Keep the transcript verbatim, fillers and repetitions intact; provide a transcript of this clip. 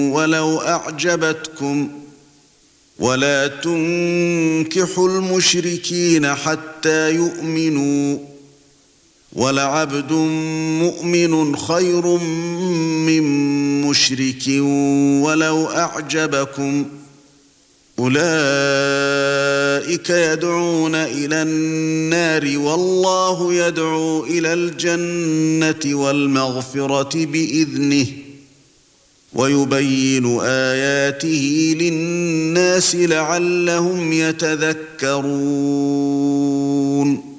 ولو أعجبتكم ولا تنكحوا المشركين حتى يؤمنوا ولعبد مؤمن خير من مشرك ولو أعجبكم أولئك يدعون إلى النار والله يدعو إلى الجنة والمغفرة بإذنه ويبين آياته للناس لعلهم يتذكرون